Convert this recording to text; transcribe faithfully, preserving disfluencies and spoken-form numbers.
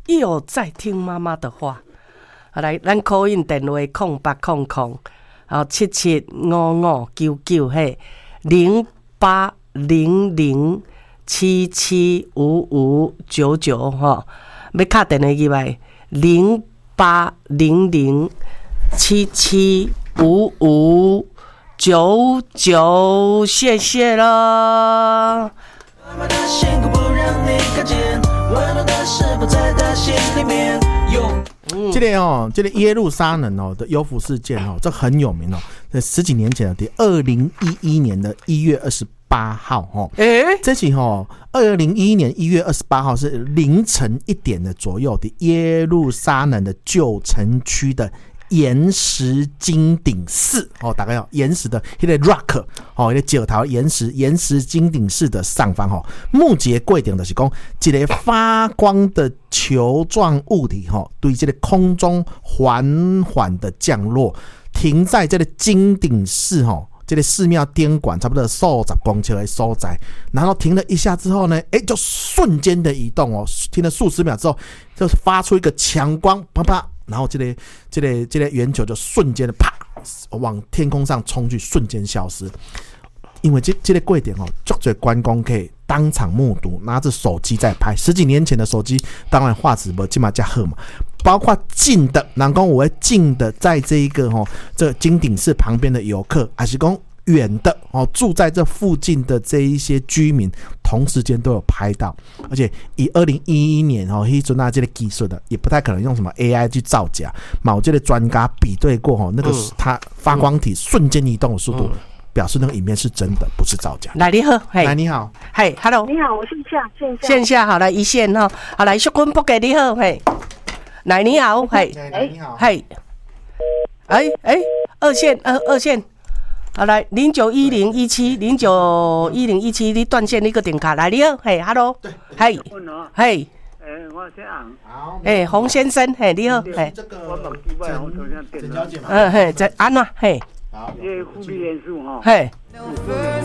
又在听妈妈的话。好来，咱 call in 电话空八空空，好七七五五九九嘿，零八零零七七五五九九哈，要卡电话入来零八零零七七五五九九，谢谢了。妈妈的辛苦不让你看见，温暖的是否在她心里面有。 嗯、这个哦，这个耶路撒冷哦的幽浮事件哦，这很有名哦。在十几年前的二零一一年的一月二十八号哦， 欸、 这起哦，二零一一年一月二十八号是凌晨一点的左右的耶路撒冷的旧城区的岩石金顶寺哦，大概哦岩石的那个 rock 哦，那个九头岩石岩石金顶寺的上方哦，目前规定就是讲一个发光的球状物体哦，对这个空中缓缓的降落，停在这个金顶寺哦。这个寺庙颠管差不多数十公尺的所在，然后停了一下之后呢，哎，就瞬间的移动哦，停了数十秒之后，就发出一个强光，啪啪，然后这个这个这个圆球就瞬间的啪往天空上冲去，瞬间消失。因为这这个贵点哦，足多观光可以当场目睹，拿着手机在拍。十几年前的手机，当然画质没这么加好嘛。包括近的，南宫我会近的，在这一个哦，这金顶寺旁边的游客，还是讲远的哦，住在这附近的这一些居民，同时间都有拍到。而且以二零一一年哦，迄阵啊这个技术的，也不太可能用什么 A I 去造假。某这个专家比对过哦，那个它发光体瞬间移动的速度。嗯表示那个影片是真的，不是造假。 来，你好， 来，你好， 嘿 ，Hello， 你好，我线下，线下， 线下好，来一线哈，好来，淑君不给你好，嘿，来你好，嘿， 来你好， 嘿，哎哎，二线，二二线，好来，零九一零一七，零九一零一七，你断线，你个点卡，来你好，嘿 ，Hello， 嘿，嘿。 欸、我是红， 好，哎、欸，洪先生，嘿，你好，嘿， 这个我目睭我头像电脑， 小姐嘛， 嗯，嘿，这安怎，嘿， 好，这福利元素哈， 嘿，